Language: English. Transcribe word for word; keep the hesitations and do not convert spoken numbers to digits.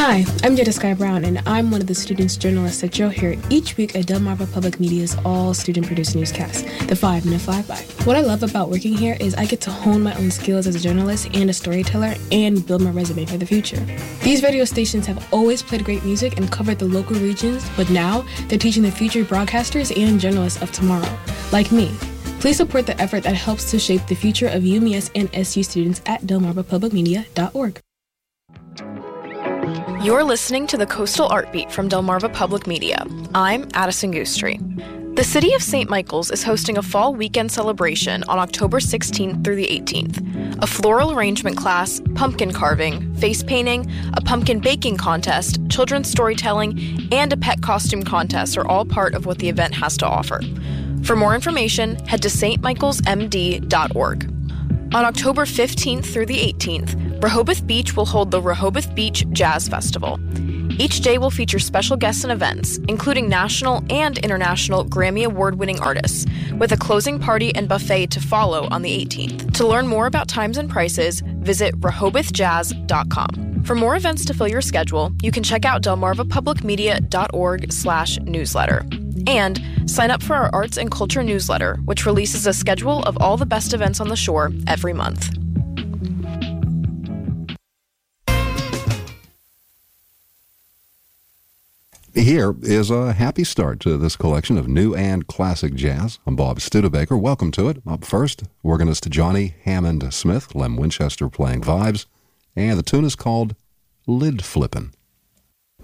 Hi, I'm Jada Sky Brown, and I'm one of the students journalists that you'll hear each week at Delmarva Public Media's all student-produced newscast, the Five Minute Flyby. What I love about working here is I get to hone my own skills as a journalist and a storyteller and build my resume for the future. These radio stations have always played great music and covered the local regions, but now they're teaching the future broadcasters and journalists of tomorrow, like me. Please support the effort that helps to shape the future of U M E S and S U students at delmarva public media dot org. You're listening to the Coastal Art Beat from Delmarva Public Media. I'm Addison Goostrey. The city of Saint Michael's is hosting a fall weekend celebration on October sixteenth through the eighteenth. A floral arrangement class, pumpkin carving, face painting, a pumpkin baking contest, children's storytelling, and a pet costume contest are all part of what the event has to offer. For more information, head to st michaels m d dot org. On October fifteenth through the eighteenth, Rehoboth Beach will hold the Rehoboth Beach Jazz Festival. Each day will feature special guests and events, including national and international Grammy Award-winning artists, with a closing party and buffet to follow on the eighteenth. To learn more about times and prices, visit rehoboth jazz dot com. For more events to fill your schedule, you can check out delmarva public media dot org slash newsletter. And sign up for our Arts and Culture newsletter, which releases a schedule of all the best events on the shore every month. Here is a happy start to this collection of new and classic jazz. I'm Bob Studebaker. Welcome to it. Up first, organist Johnny Hammond Smith, Lem Winchester playing vibes, and the tune is called Lid Flippin'.